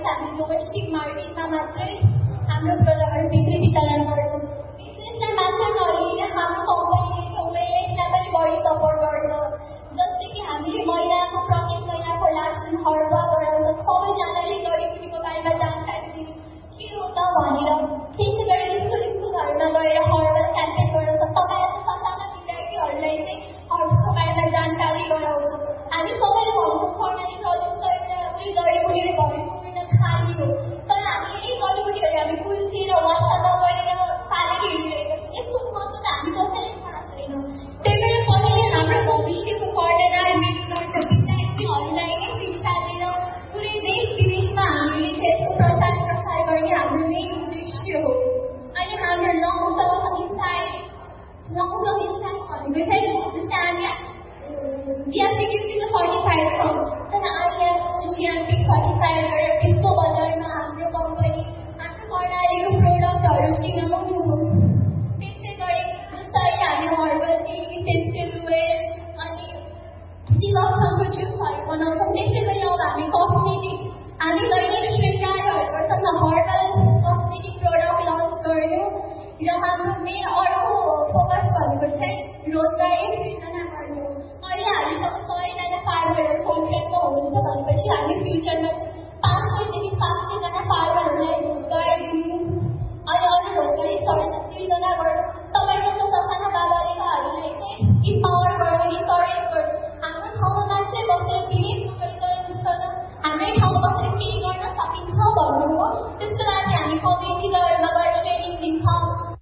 हामी डोमेस्टिक मार्केटमा मात्रै हाम्रो प्रडक्टहरू बिक्री वितरण गर्छौँ। बिजनेसलाई मात्र नलिएर हाम्रो कम्पनीले वुमेनलाई पनि बढी सपोर्ट गर्छ। जस्तै कि हामीले महिनाको प्रत्येक महिनाको लास्ट दिन हर्बा गराउँछौँ। सबैजनाले जडीबुटीको बारेमा जानकारी दिनु के हो त भनेर। त्यसै गरी स्कुलमा गएर हर्बल क्याम्पेन गराउँछौँ। तपाईँ साना विद्यार्थीहरूलाई चाहिँ हर्बसको बारेमा जानकारी गराउँछौँ। हामी सबैले भन्छौँ कर्णाली प्रदेश त एउटा पुरै जडीबुटीले भरिपूर्ण खाली हो, तर हामीले यही जडीबुटीहरू हामी कुल्चेर वासमा गरेर सालेर हिँडिरहेको छ। यसको महत्त्व त हामी कसैले थाहा छैन। त्यही भएर कसैले हाम्रो भविष्यको पढ्नेदार मेहनत विद्यार्थीहरूलाई नै शिक्षा दिएर पुरै देश विदेशमा हामीले यसको प्रचार प्रसार गर्ने हाम्रो मेन उद्देश्य हो। अनि हाम्रो लङ टर्म इन्साइट भनेको चाहिँ जस्तै हामी जिएमपी सर्टिफाइड छौँ, तर हामी यसको जिएमपी सर्टिफाइड गरेर विश्व बजारमा हाम्रो कम्पनी हाम्रो कर्णालीको प्रोडक्टहरू चिनाउनु हो। त्यसै गरी जस्तै हामी हर्बल टी, इसेन्सियल ओइल अनि डिलक्सनको जुसहरू बनाउँछौँ। त्यसै गरी अब हामी कस्मेटिक, हामी दैनिक शृङ्गारहरू गर्छौँ न, हर्बल कस्मेटिक प्रोडक्ट लन्च गर्नु। र हाम्रो मेन अर्को फोकस भनेको चाहिँ रोजगारी सृजना गर्नु हो। अहिले हामी 100जना फार्मरहरू कन्ट्र्याक्टमा हुनुहुन्छ भनेपछि हामी फ्युचरमा 500 देखि 700जना फार्मरहरूलाई रोजगार दिनु अनि अरू रोजगारी सृजना गर्नु। तपाईँ जस्तो ससाना बाबालेकाहरूलाई चाहिँ इम्पावर गर्नु, इन्करेज गर्नु। हाम्रो ठाउँमा मात्रै बसेर विदेशमा गइरहनु, हाम्रै ठाउँमा बसेर केही गर्न सकिन्छ भन्नु हो। त्यसको लागि हामी कम्युनिटी लेभलमा गएर ट्रेनिङ दिन्छौँ।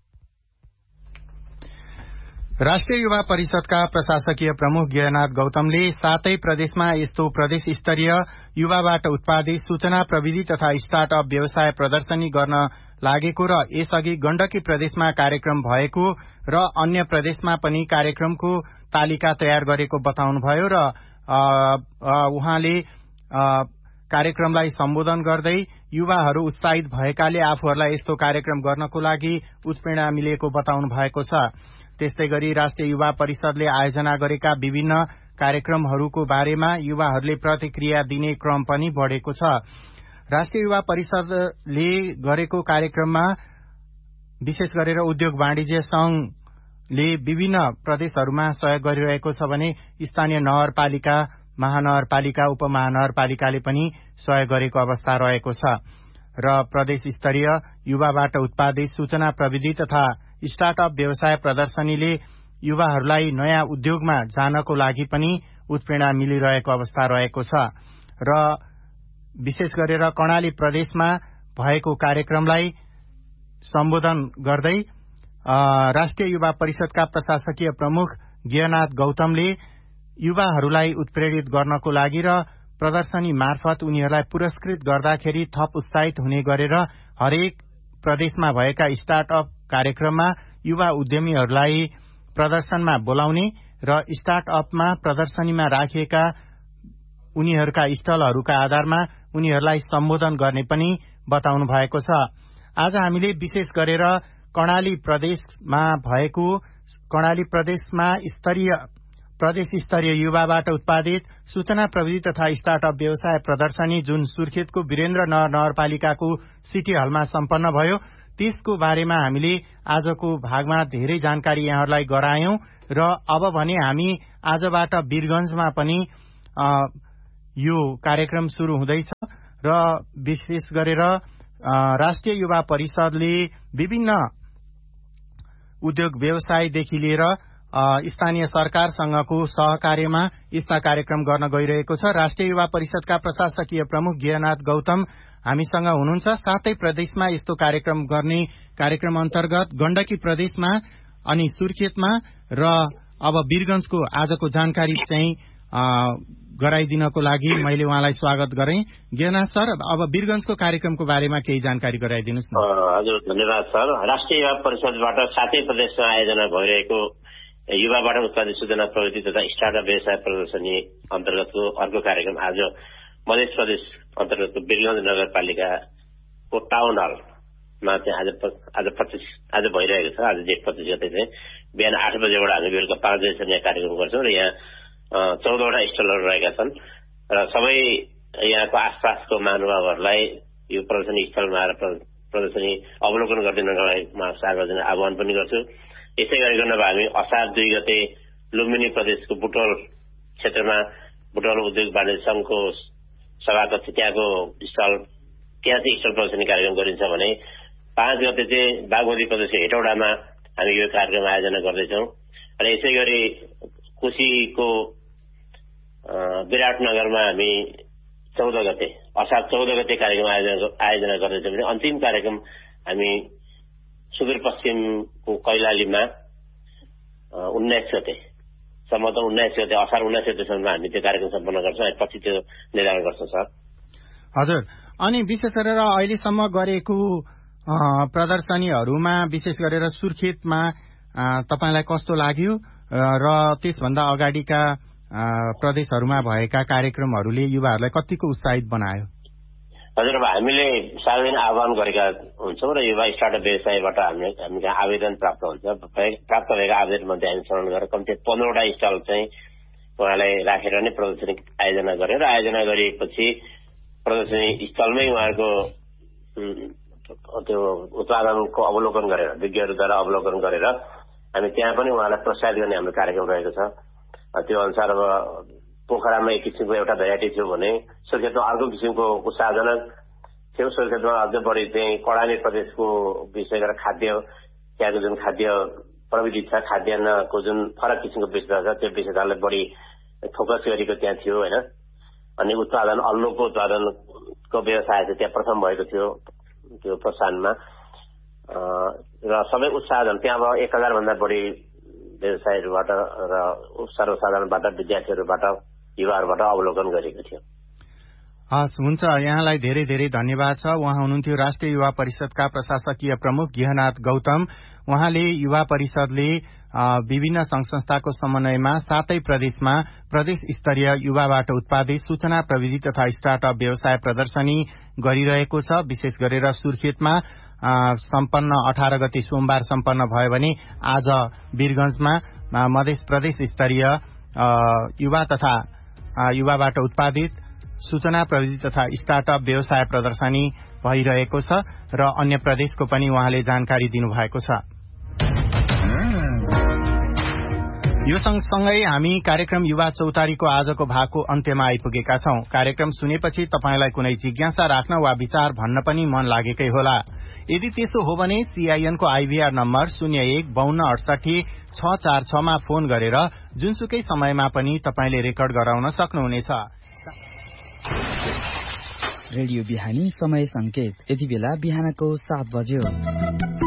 राष्ट्रिय युवा परिषदका प्रशासकीय प्रमुख गिरिनाथ गौतमले 7 प्रदेशमा यस्तो प्रदेश स्तरीय युवाबाट उत्पादित सूचना प्रविधि तथा स्टार्टअप व्यवसाय प्रदर्शनी गर्न लागेको र यसअघि गण्डकी प्रदेशमा कार्यक्रम भएको र अन्य प्रदेशमा पनि कार्यक्रमको तालिका तयार गरेको बताउनुभयो र उहाँले कार्यक्रमलाई सम्बोधन गर्दै युवाहरू उत्साहित भएकाले आफूहरूलाई यस्तो कार्यक्रम गर्नको लागि उत्प्रेरणा मिलेको बताउनु भएको छ। त्यस्तै गरी राष्ट्रिय युवा परिषदले आयोजना गरेका विभिन्न कार्यक्रमहरूको बारेमा युवाहरूले प्रतिक्रिया दिने क्रम पनि बढ़ेको छ। राष्ट्रिय युवा परिषदले गरेको कार्यक्रममा विशेष गरेर उद्योग वाणिज्य संघले विभिन्न प्रदेशहरूमा सहयोग गरिरहेको छ भने स्थानीय नगरपालिका, महानगरपालिका, उपमहानगरपालिकाले पनि सहयोग गरेको अवस्था रहेको छ र प्रदेश स्तरीय युवाबाट उत्पादित सूचना प्रविधि तथा स्टार्टअप व्यवसाय प्रदर्शनीले युवाहरूलाई नयाँ उद्योगमा जानको लागि पनि उत्प्रेरणा मिलिरहेको अवस्था रहेको छ र विशेष गरेर कर्णाली प्रदेशमा भएको कार्यक्रमलाई सम्बोधन गर्दै राष्ट्रिय युवा परिषदका प्रशासकीय प्रमुख गिरिनाथ गौतमले युवाहरूलाई उत्प्रेरित गर्नको लागि र प्रदर्शनी मार्फत उनीहरूलाई पुरस्कृत गर्दाखेरि थप उत्साहित हुने गरेर हरेक प्रदेशमा भएका स्टार्टअप कार्यक्रममा युवा उद्यमीहरूलाई प्रदर्शनमा बोलाउने र स्टार्टअपमा प्रदर्शनीमा राखिएका उनीहरूका स्टलहरूका आधारमा उनीहरूलाई सम्बोधन गर्ने पनि बताउनु भएको छ। आज हामीले विशेष गरेर कर्णाली प्रदेशमा प्रदेश स्तरीय युवाबाट उत्पादित सूचना प्रविधि तथा स्टार्टअप व्यवसाय प्रदर्शनी जुन सुर्खेतको वीरेन्द्र नगरपालिकाको सिटी हलमा सम्पन्न भयो त्यसको बारेमा हामीले आजको भागमा धेरै जानकारी यहाँहरूलाई गरायौं र अब भने हामी आजबाट वीरगंजमा पनि यो कार्यक्रम शुरू हुँदैछ र विशेष गरेर राष्ट्रिय युवा परिषदले विभिन्न उद्योग व्यवसायदेखि लिएर स्थानीय सरकारसँगको सहकार्यमा यस्ता कार्यक्रम गर्न गइरहेको छ। राष्ट्रिय युवा परिषदका प्रशासकीय प्रमुख गिरिनाथ गौतम हामीसँग हुनुहुन्छ। 7 प्रदेशमा यस्तो कार्यक्रम गर्ने कार्यक्रम अन्तर्गत गण्डकी प्रदेशमा अनि सुर्खेतमा र अब वीरगंजको आजको जानकारी चाहिँ गराइदिनको लागि मैले उहाँलाई स्वागत गरेँ। गिरिनाथ सर, अब वीरगंजको कार्यक्रमको बारेमा केही जानकारी गराइदिनुहोस् न। हजुर, धन्यवाद सर। राष्ट्रिय युवा परिषदबाट 7 प्रदेशमा आयोजना भइरहेको युवाबाट उत्पादित सूचना प्रविधि तथा स्टार्टअप व्यवसाय प्रदर्शनी अन्तर्गतको अर्को कार्यक्रम आज मध्य प्रदेश अन्तर्गतको वीरगंज नगरपालिकाको टाउन हलमा चाहिँ आज भइरहेको छ। आज जेठ 25 गते चाहिँ बिहान 8 बजेबाट हामी बेलुका 5 बजेसम्म यहाँ कार्यक्रम गर्छौँ र यहाँ 14वटा स्टलहरू रहेका छन् र सबै यहाँको आसपासको महानुभावहरूलाई यो प्रदर्शनी स्थलमा आएर प्रदर्शनी अवलोकन गरिदिनकामा सार्वजनिक आह्वान पनि गर्छु। यसै गरिकन हामी असार 2 गते लुम्बिनी प्रदेशको बुटोल क्षेत्रमा बुटोल उद्योग वाणिज्य संघको सभाकक्ष त्यहाँको त्यहाँ चाहिँ स्थल प्रदर्शनी कार्यक्रम गरिन्छ भने 5 गते चाहिँ बागमती प्रदेशको हेटौडामा हामी यो कार्यक्रम आयोजना गर्दैछौँ। र यसै गरी कोशीको विराटनगरमा हामी 14 गते असार 14 गते कार्यक्रम आयोजना गर्दैछौँ भने अन्तिम कार्यक्रम हामी सुदूरपश्चिमको कैलालीमा 19 गते सम्म त 19 गते असार 19 गतेसम्म हामी त्यो कार्यक्रम सम्पन्न गर्छौँ। पछि त्यो निर्धारण गर्छौँ सर। हजुर, अनि विशेष गरेर अहिलेसम्म गरेको प्रदर्शनीहरूमा विशेष गरेर सुर्खेतमा तपाईलाई कस्तो लाग्यो र त्यसभन्दा अगाडिका प्रदेशहरूमा भएका कार्यक्रमहरूले युवाहरूलाई कतिको उत्साहित बनायो? हजुर, अब हामीले सार्वजनिक आह्वान गरेका हुन्छौँ र युवा स्टार्टअप व्यवसायबाट हामी कहाँ आवेदन प्राप्त हुन्छ। प्राप्त भएका आवेदन मध्ये हामी छनौट गरेर कम्ती 15वटा स्टल चाहिँ उहाँलाई राखेर नै प्रदर्शनी आयोजना गरेर आयोजना गरिएपछि प्रदर्शनी स्थलमै उहाँहरूको त्यो उत्पादनको अवलोकन गरेर विज्ञहरूद्वारा अवलोकन गरेर हामी त्यहाँ पनि उहाँलाई प्रोत्साहित गर्ने हाम्रो कार्यक्रम रहेको छ। त्यो अनुसार अब पोखरामा एक किसिमको एउटा भेराइटी थियो भने सुर्खेतमा अर्को किसिमको उत्साहजनक थियो। सुर्खेतमा अझ बढी चाहिँ कडानी प्रदेशको विषय गरेर खाद्य त्यहाँको जुन खाद्य प्रविधि छ खाद्यान्नको जुन फरक किसिमको विषय छ त्यो विषयलाई बढी फोकस गरेको त्यहाँ थियो होइन। अनि उत्पादन अल्लोको उत्पादनको व्यवसाय चाहिँ त्यहाँ प्रथम भएको थियो त्यो प्रोत्साहनमा र सबै उत्साहजन त्यहाँ अब 1000 भन्दा बढी व्यवसायहरूबाट र सर्वसाधारणबाट विद्यार्थीहरूबाट युवाहरूबाट अवलोकन गरेको थियो। हस्, हुन्छ। यहाँलाई धेरै धेरै धन्यवाद छ। उहाँ हुनुहुन्थ्यो राष्ट्रिय युवा परिषदका प्रशासकीय प्रमुख गेहनाथ गौतम। उहाँले युवा परिषदले विभिन्न संघ संस्थाको समन्वयमा 7 प्रदेशमा प्रदेश स्तरीय युवाबाट उत्पादित सूचना प्रविधि तथा स्टार्टअप व्यवसाय प्रदर्शनी गरिरहेको छ। विशेष गरेर सुर्खेतमा सम्पन्न 18 गते सोमबार सम्पन्न भयो भने आज वीरगंजमा मध्य प्रदेश स्तरीय युवा तथा युवाबाट उत्पादित सूचना प्रविधि तथा स्टार्टअप व्यवसाय प्रदर्शनी भइरहेको छ र अन्य प्रदेशको पनि उहाँले जानकारी दिनुभएको छ। यो सँगसँगै हामी कार्यक्रम युवा चौतारीको आजको भागको अन्त्यमा आइपुगेका छौं। कार्यक्रम सुनेपछि तपाईलाई कुनै जिज्ञासा राख्न वा विचार भन्न पनि मन लागेकै होला। यदि त्यसो हो भने CIN को IVR नम्बर 0152686646 मा फोन गरेर जुनसुकै समयमा पनि तपाईले रेकर्ड गराउन सक्नुहुनेछ। रेडियो बिहानी समय संकेत यति बेला बिहानको 7 बज्यो।